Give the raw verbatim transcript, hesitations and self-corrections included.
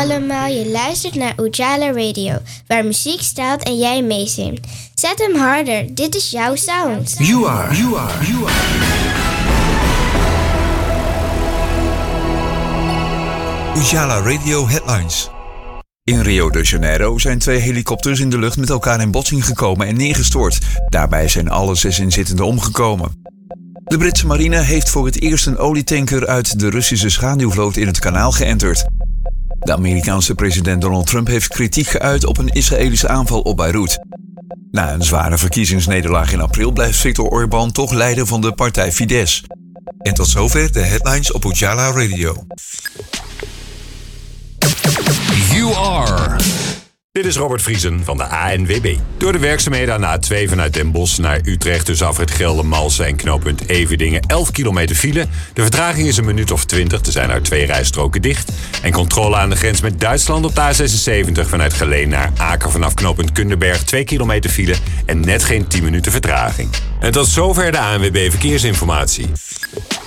allemaal, je luistert naar Ujala Radio, waar muziek staat en jij meezingt. Zet hem harder, dit is jouw sound. You are, you are, you are. Ujala Radio Headlines. In Rio de Janeiro zijn twee helikopters in de lucht met elkaar in botsing gekomen en neergestort. Daarbij zijn alle zes inzittenden omgekomen. De Britse marine heeft voor het eerst een olietanker uit de Russische schaduwvloot in het kanaal geënterd. De Amerikaanse president Donald Trump heeft kritiek geuit op een Israëlische aanval op Beirut. Na een zware verkiezingsnederlaag in april blijft Viktor Orbán toch leider van de partij Fidesz. En tot zover de headlines op Ujala Radio. You are. Dit is Robert Vriesen van de A N W B. Door de werkzaamheden aan de A twee vanuit Den Bosch naar Utrecht tussen afrit Geldermalsen en knooppunt Everdingen elf kilometer file. De vertraging is een minuut of twintig. Er zijn er twee rijstroken dicht. En controle aan de grens met Duitsland op de A zesenzeventig vanuit Geleen naar Aken vanaf knooppunt Kunderberg twee kilometer file en net geen tien minuten vertraging. En tot zover de A N W B Verkeersinformatie.